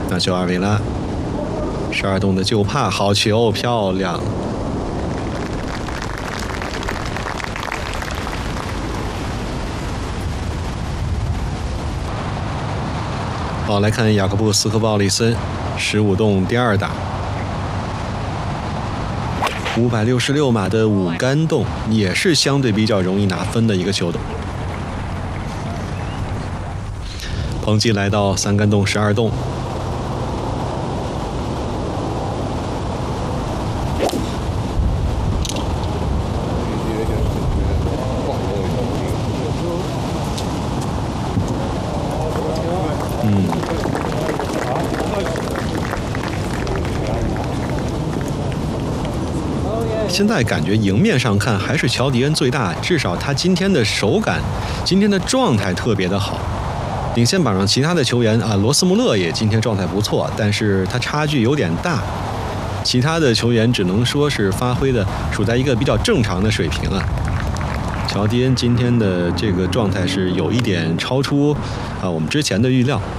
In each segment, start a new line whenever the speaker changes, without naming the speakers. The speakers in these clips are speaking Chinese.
那就2维了。12洞的就怕，好球，漂亮。好，来看雅各布斯科布奥利森15洞第2打，566码的5杆洞，也是相对比较容易拿分的一个球洞。彭基来到3杆洞12洞。现在感觉迎面上看还是乔迪恩最大，至少他今天的手感、今天的状态特别的好。领先榜上其他的球员啊，罗斯穆勒也今天状态不错，但是他差距有点大。其他的球员只能说是发挥的处在一个比较正常的水平啊。乔迪恩今天的这个状态是有一点超出我们之前的预料。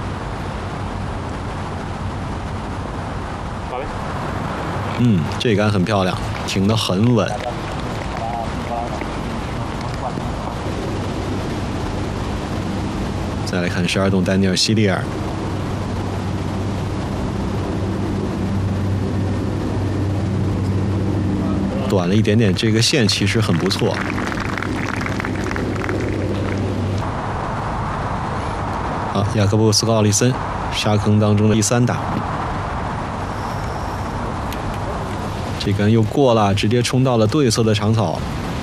这杆很漂亮，停得很稳。再来看12洞丹尼尔·希利尔，短了一点点，这个线其实很不错。好，雅各布斯科奥利森沙坑当中的第3打。这杆又过了，直接冲到了对侧的长草。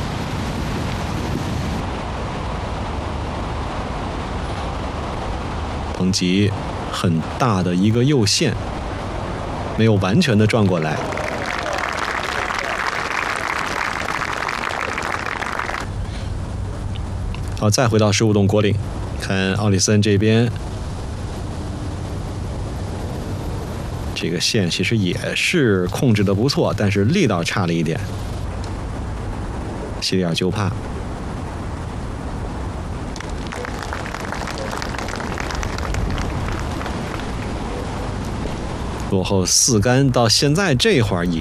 彭吉很大的一个右线，没有完全的转过来。好，再回到15洞果岭，看奥利森这边。这个线其实也是控制的不错，但是力道差了一点。希利尔就怕。落后4杆，到现在这会儿